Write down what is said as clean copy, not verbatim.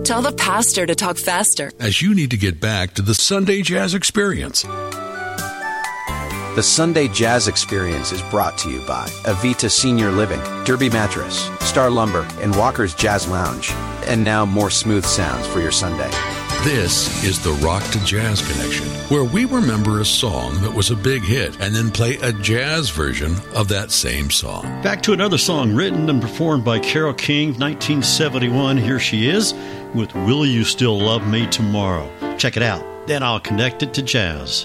Tell the pastor to talk faster, as you need to get back to the Sunday Jazz Experience. The Sunday Jazz Experience is brought to you by Avita Senior Living, Derby Mattress, Star Lumber, and Walker's Jazz Lounge. And now more smooth sounds for your Sunday. This is the Rock to Jazz Connection, where we remember a song that was a big hit and then play a jazz version of that same song. Back to another song written and performed by Carole King, 1971. Here she is with Will You Still Love Me Tomorrow. Check it out. Then I'll connect it to jazz.